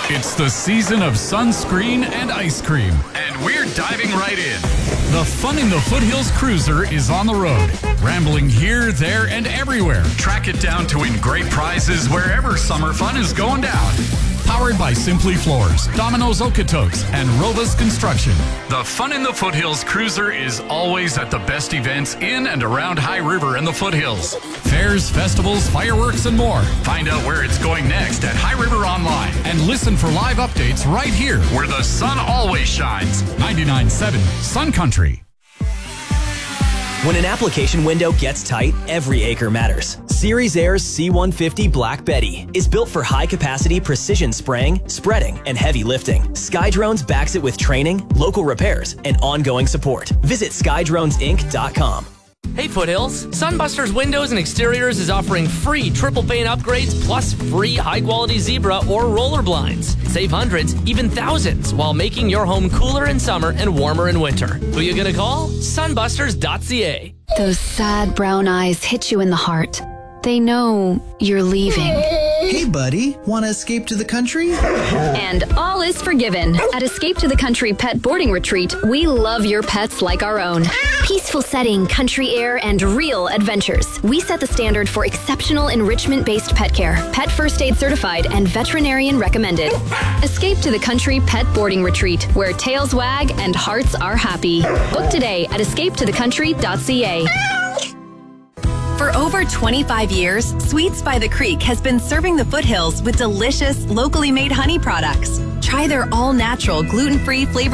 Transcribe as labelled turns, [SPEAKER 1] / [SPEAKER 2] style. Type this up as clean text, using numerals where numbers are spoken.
[SPEAKER 1] It's the season of sunscreen and ice cream, and we're diving right in. The Fun in the Foothills Cruiser is on the road, rambling here, there, and everywhere. Track it down to win great prizes wherever summer fun is going down. Powered by Simply Floors, Domino's Okotoks, and Rovas Construction. The Fun in the Foothills Cruiser is always at the best events in and around High River and the Foothills. Fairs, festivals, fireworks, and more. Find out where it's going next at High River Online and listen for live updates right here where the sun always shines. 99.7 Sun Country.
[SPEAKER 2] When an application window gets tight, every acre matters. Series Air's C150 Black Betty is built for high-capacity precision spraying, spreading, and heavy lifting. Skydrones backs it with training, local repairs, and ongoing support. Visit skydronesinc.com.
[SPEAKER 3] Hey Foothills, Sunbusters Windows and Exteriors is offering free triple pane upgrades plus free high-quality zebra or roller blinds. Save hundreds, even thousands, while making your home cooler in summer and warmer in winter. Who you gonna call? Sunbusters.ca.
[SPEAKER 4] Those sad brown eyes hit you in the heart. They know you're leaving.
[SPEAKER 5] Hey, buddy, want to escape to the country?
[SPEAKER 4] And all is forgiven. At Escape to the Country Pet Boarding Retreat, we love your pets like our own. Peaceful setting, country air, and real adventures. We set the standard for exceptional enrichment-based pet care, pet first aid certified, and veterinarian recommended. Escape to the Country Pet Boarding Retreat, where tails wag and hearts are happy. Book today at escapetothecountry.ca.
[SPEAKER 6] For over 25 years, Sweets by the Creek has been serving the Foothills with delicious, locally made honey products. Try their all-natural, gluten-free flavor